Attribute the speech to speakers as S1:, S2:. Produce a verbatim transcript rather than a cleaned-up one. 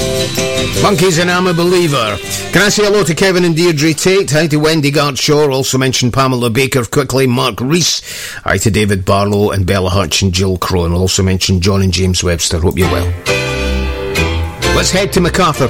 S1: Monkeys and I'm a Believer. Can I say hello to Kevin and Deirdre Tate? Hi to Wendy Gartshaw. Also mention Pamela Baker quickly. Mark Rees. Hi to David Barlow and Bella Hutch and Jill Crone. We'll also mention John and James Webster. Hope you're well. Let's head to MacArthur.